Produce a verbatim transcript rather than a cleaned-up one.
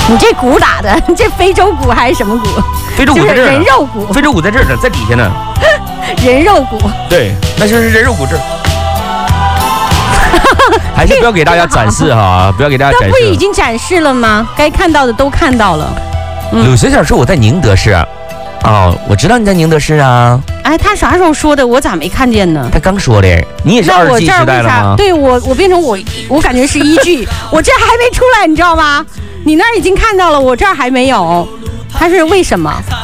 你这鼓打的，你这非洲鼓还是什么鼓？ 非洲鼓在这儿、啊， 人肉鼓。 非洲鼓在这儿呢，在底下呢。 人肉鼓。 对，那就是人肉鼓这儿。还是不要给大家展示哈，不要给大家展示。 那不已经展示了吗？该看到的都看到了。 嗯、柳小小说我在宁德市、啊，哦，我知道你在宁德市啊。 哎，他啥时候说的？我咋没看见呢？ 他刚说的。你也是二 G 时代了吗？ 对我，我变成我，我感觉是一 G， 我这还没出来，你知道吗？你那儿已经看到了，我这儿还没有。他是为什么？